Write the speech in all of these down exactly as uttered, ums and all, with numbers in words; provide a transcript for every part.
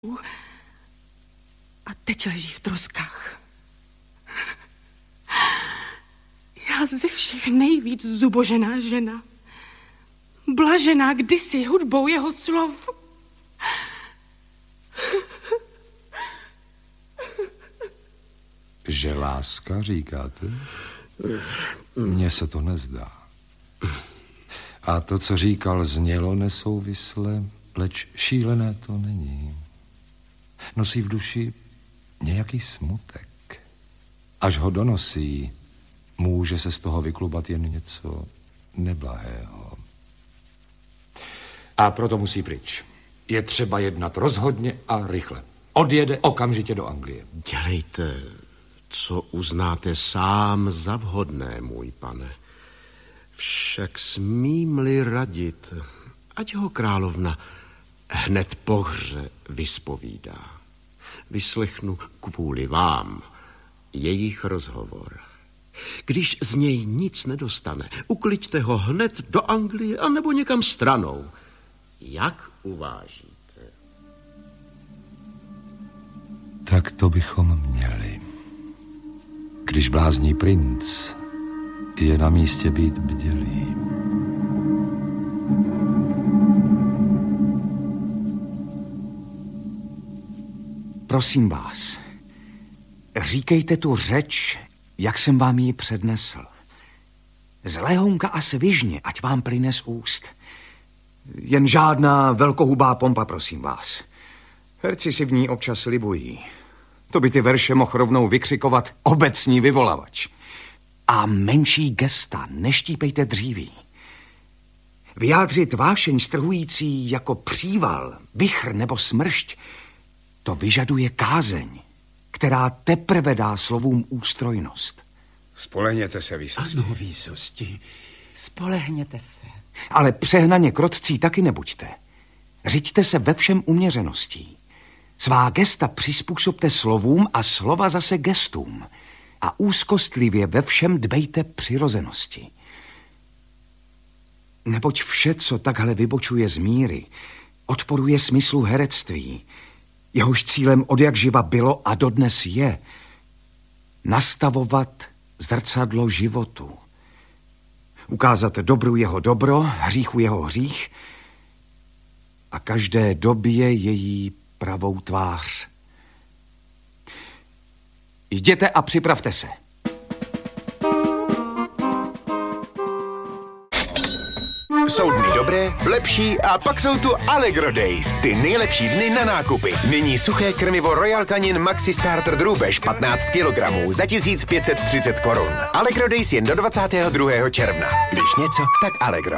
A teď leží v troskách. Já ze všech nejvíc zubožená žena, blažená kdysi hudbou jeho slov. Že láska, říkáte? Mně se to nezdá. A to, co říkal, znělo nesouvisle, leč šílené to není. Nosí v duši nějaký smutek. Až ho donosí, může se z toho vyklubat jen něco neblahého. A proto musí pryč. Je třeba jednat rozhodně a rychle. Odjede okamžitě do Anglie. Dělejte, co uznáte sám za vhodné, můj pane. Však smím-li radit, ať ho královna hned po hře vyspovídá. Vyslechnu kvůli vám jejich rozhovor. Když z něj nic nedostane, ukliďte ho hned do Anglie anebo někam stranou. Jak uvážíte? Tak to bychom měli. Když blázní princ, je na místě být bdělý. Prosím vás, říkejte tu řeč, jak jsem vám ji přednesl. Z lehounka a svižně, ať vám plyne z úst. Jen žádná velkohubá pompa, prosím vás. Herci si v ní občas slibují. To by ty verše mohl rovnou vykřikovat obecní vyvolavač. A menší gesta, neštípejte dříví. Vyjádřit vášeň strhující jako příval, vichr nebo smršť, to vyžaduje kázeň, která teprve dá slovům ústrojnost. Spolehněte se, výsosti. Ano, výsosti. Spolehněte se. Ale přehnaně krotcí taky nebuďte. Řiďte se ve všem uměřeností. Svá gesta přizpůsobte slovům a slova zase gestům. A úzkostlivě ve všem dbejte přirozenosti. Neboť vše, co takhle vybočuje z míry, odporuje smyslu herectví, jehož cílem odjakživa bylo a dodnes je nastavovat zrcadlo životu. Ukázat dobru jeho dobro, hříchu jeho hřích a každé době její pravou tvář. Jděte a připravte se. Jsou dny dobré, lepší a pak jsou tu Allegro Days, ty nejlepší dny na nákupy. Nyní suché krmivo Royal Canin Maxi Starter drůbež patnáct kilogramů za tisíc pět set třicet korun. Allegro Days jen do dvacátého druhého června. Když něco, tak Allegro.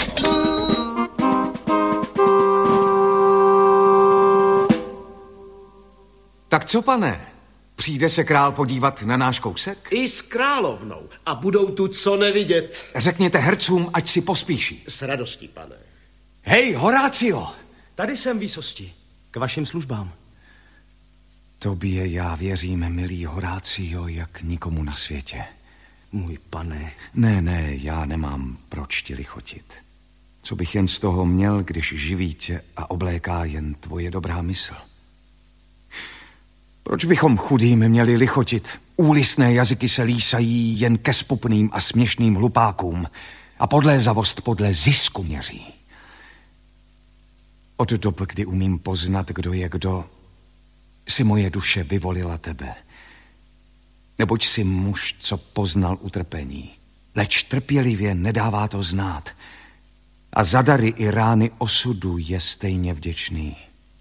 Tak co, pane? Přijde se král podívat na náš kousek? I s královnou. A budou tu co nevidět. Řekněte hercům, ať si pospíší. S radostí, pane. Hej, Horácio! Tady jsem, výsosti. K vašim službám. Tobě já věřím, milý Horácio, jak nikomu na světě. Můj pane. Ne, ne, já nemám proč ti lichotit. Co bych jen z toho měl, když živí tě a obléká jen tvoje dobrá mysl? Proč bychom chudým měli lichotit? Úlisné jazyky se lísají jen ke spupným a směšným hlupákům a podlézavost podle zisku měří. Od dob, kdy umím poznat, kdo je kdo, si moje duše vyvolila tebe. Neboť jsi muž, co poznal utrpení, leč trpělivě nedává to znát a za dary i rány osudu je stejně vděčný.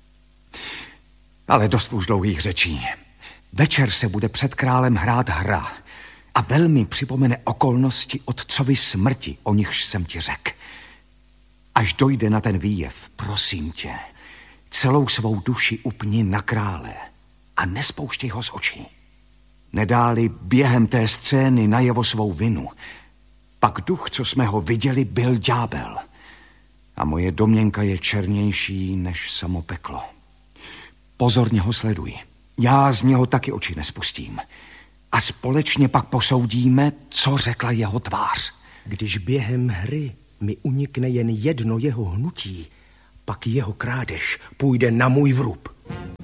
Ale dost už dlouhých řečí. Večer se bude před králem hrát hra a velmi připomene okolnosti otcovy smrti, o nichž jsem ti řekl. Až dojde na ten výjev, prosím tě, celou svou duši upni na krále a nespouštěj ho z očí. Nedáli během té scény najevo svou vinu, pak duch, co jsme ho viděli, byl ďábel a moje domněnka je černější než samo peklo. Pozorně ho sleduj. Já z něho taky oči nespustím. A společně pak posoudíme, co řekla jeho tvář. Když během hry mi unikne jen jedno jeho hnutí, pak jeho krádež půjde na můj vrub.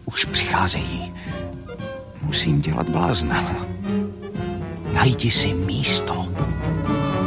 Už přicházejí. Musím dělat blázna. Najdi si místo.